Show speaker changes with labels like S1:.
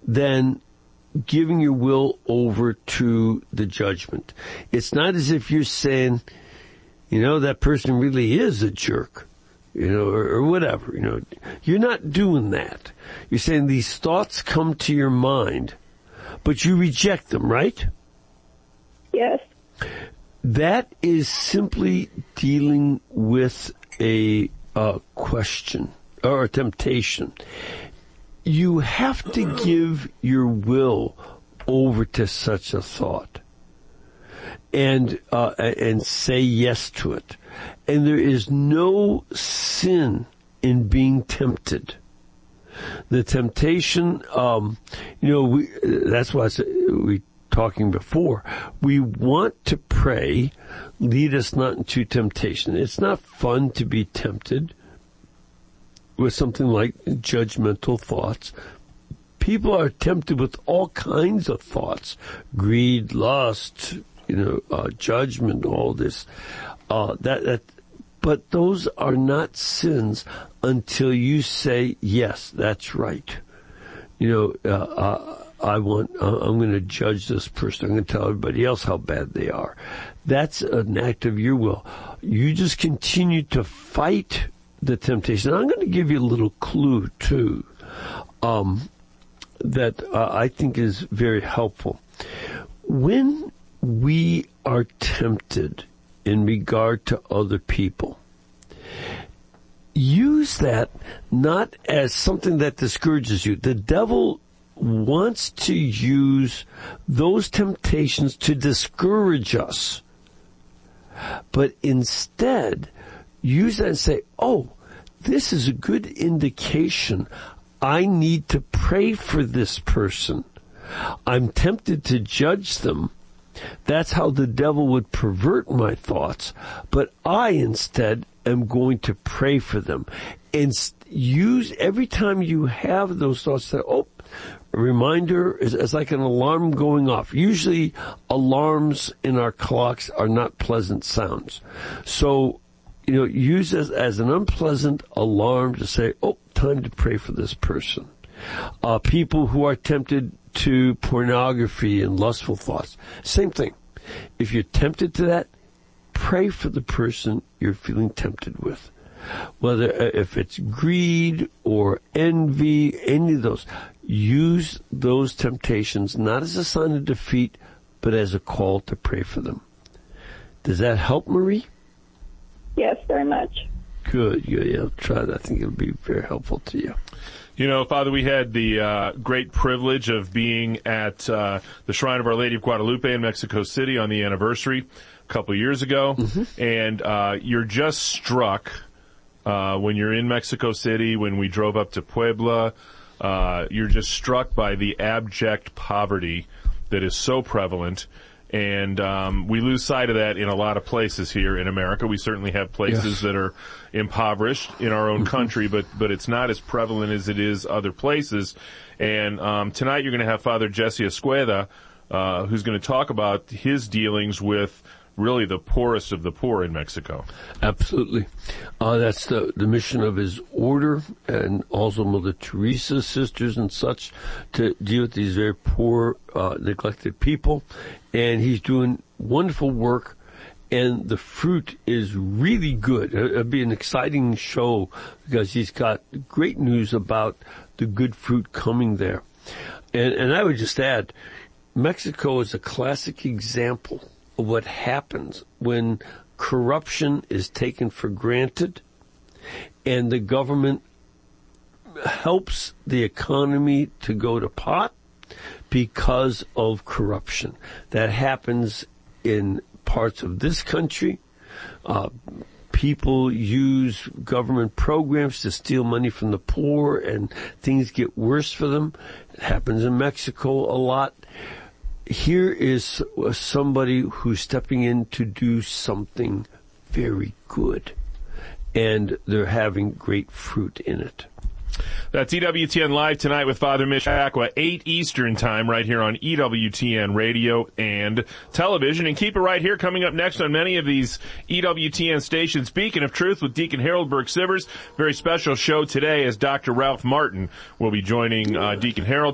S1: than giving your will over to the judgment. It's not as if you're saying, that person really is a jerk, or whatever, You're not doing that. You're saying these thoughts come to your mind, but you reject them, right?
S2: Yes.
S1: That is simply dealing with a question or a temptation. You have to give your will over to such a thought and say yes to it. And there is no sin in being tempted. The temptation, that's why we talking before. We want to pray, lead us not into temptation. It's not fun to be tempted with something like judgmental thoughts. People are tempted with all kinds of thoughts, greed, lust, judgment, all this. But those are not sins until you say, yes, that's right. I'm going to judge this person. I'm going to tell everybody else how bad they are. That's an act of your will. You just continue to fight the temptation. I'm going to give you a little clue too, that I think is very helpful. When we are tempted in regard to other people, use that not as something that discourages you. The devil wants to use those temptations to discourage us. But instead, use that and say, this is a good indication. I need to pray for this person. I'm tempted to judge them. That's how the devil would pervert my thoughts. But I instead am going to pray for them. And use, every time you have those thoughts, say, a reminder is like an alarm going off. Usually alarms in our clocks are not pleasant sounds. So, use it as an unpleasant alarm to say, time to pray for this person. People who are tempted to pornography and lustful thoughts, same thing. If you're tempted to that, pray for the person you're feeling tempted with. Whether if it's greed or envy, any of those, use those temptations not as a sign of defeat, but as a call to pray for them. Does that help, Marie?
S2: Yes, very much.
S1: Good. Yeah, try that. I think it'll be very helpful to you.
S3: Father, we had the great privilege of being at the Shrine of Our Lady of Guadalupe in Mexico City on the anniversary a couple of years ago. Mm-hmm. And you're just struck when you're in Mexico City, when we drove up to Puebla, you're just struck by the abject poverty that is so prevalent. And we lose sight of that in a lot of places here in America. We certainly have places that are impoverished in our own country, but it's not as prevalent as it is other places. And tonight you're going to have Father Jesse Escueda, who's going to talk about his dealings with really the poorest of the poor in Mexico. Absolutely.
S1: That's the mission of his order, and also Mother Teresa's sisters and such, to deal with these very poor, neglected people. And he's doing wonderful work, and the fruit is really good. It'll be an exciting show because he's got great news about the good fruit coming there. And I would just add, Mexico is a classic example of what happens when corruption is taken for granted and the government helps the economy to go to pot because of corruption. That happens in parts of this country. People use government programs to steal money from the poor, and things get worse for them. It happens in Mexico a lot. Here is somebody who's stepping in to do something very good, and they're having great fruit in it.
S3: That's EWTN Live tonight with Father Mitch Pacwa, 8 Eastern Time, right here on EWTN Radio and Television. And keep it right here. Coming up next on many of these EWTN stations, Beacon of Truth with Deacon Harold Burke-Sivers. Very special show today as Dr. Ralph Martin will be joining Deacon Harold.